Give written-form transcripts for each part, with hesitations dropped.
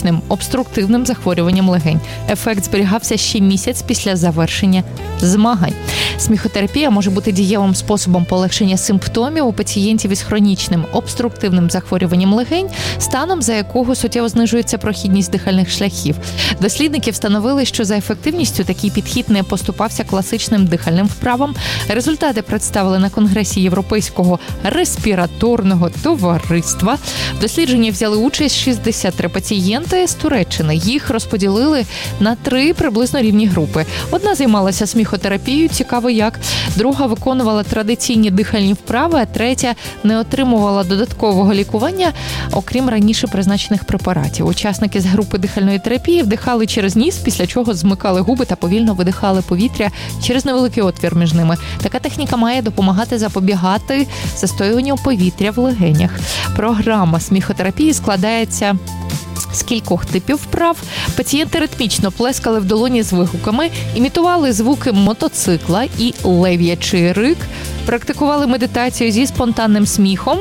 хронічним обструктивним захворюванням легень. Ефект зберігався ще місяць після завершення змагань. Сміхотерапія може бути дієвим способом полегшення симптомів у пацієнтів із хронічним обструктивним захворюванням легень, станом за якого суттєво знижується прохідність дихальних шляхів. Дослідники встановили, що за ефективністю такий підхід не поступався класичним дихальним вправам. Результати представили на Конгресі Європейського респіраторного товариства. В дослідженні взяли участь 63 пацієнти з Туреччини. Їх розподілили на 3 приблизно рівні групи. Одна займалася сміхотерапією, цікаво як, друга виконувала традиційні дихальні вправи, а третя не отримувала додаткового лікування, окрім раніше призначених препаратів. Учасники з групи дихальної терапії вдихали через ніс, після чого змикали губи та повільно видихали повітря через невеликий отвір між ними. Така техніка має допомагати запобігати застоюванню повітря в легенях. Програма сміхотерапії складається з кількох типів вправ. Пацієнти ритмічно плескали в долоні з вигуками, імітували звуки мотоцикла і лев'ячий рик, практикували медитацію зі спонтанним сміхом,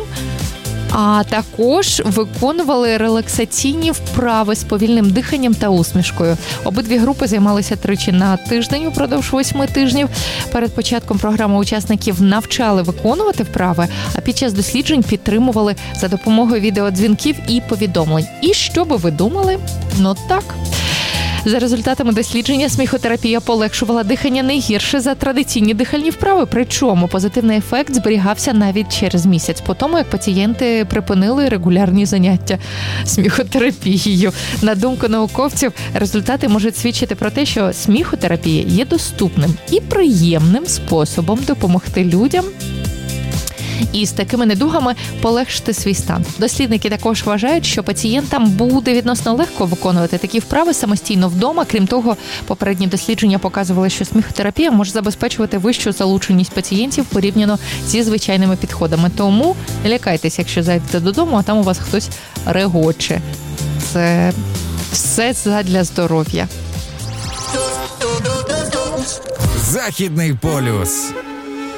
а також виконували релаксаційні вправи з повільним диханням та усмішкою. Обидві групи займалися 3 на тиждень упродовж 8 тижнів. Перед початком програми учасників навчали виконувати вправи, а під час досліджень підтримували за допомогою відеодзвінків і повідомлень. І що би ви думали? Ну так. За результатами дослідження, сміхотерапія полегшувала дихання не гірше за традиційні дихальні вправи, причому позитивний ефект зберігався навіть через місяць по тому, як пацієнти припинили регулярні заняття сміхотерапією. На думку науковців, результати можуть свідчити про те, що сміхотерапія є доступним і приємним способом допомогти людям і з такими недугами полегшити свій стан. Дослідники також вважають, що пацієнтам буде відносно легко виконувати такі вправи самостійно вдома. Крім того, попередні дослідження показували, що сміхотерапія може забезпечувати вищу залученість пацієнтів порівняно зі звичайними підходами. Тому не лякайтеся, якщо зайдете додому, а там у вас хтось регоче. Це все задля здоров'я. Західний полюс.